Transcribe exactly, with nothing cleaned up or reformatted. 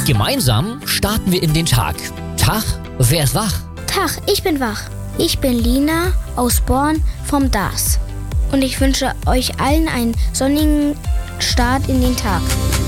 Gemeinsam starten wir in den Tag. Tag, wer ist wach? Tag, ich bin wach. Ich bin Lina aus Born vom D A S. Und ich wünsche euch allen einen sonnigen Start in den Tag.